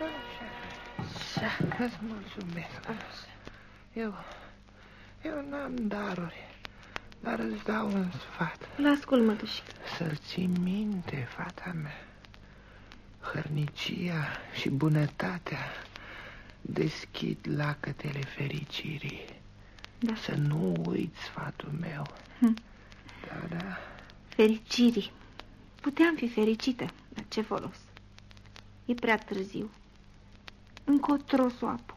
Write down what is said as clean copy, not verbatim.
Așa, îți mulțumesc. Eu n-am daruri, dar îți dau un sfat. L-ascult, mătușică. Să-l ții minte, fata mea. Hărnicia și bunătatea deschid lacătele fericirii. Da. Să nu uiți sfatul meu. Da. Fericirii. Puteam fi fericită, dar ce folos? E prea târziu. Încotro s-o apă.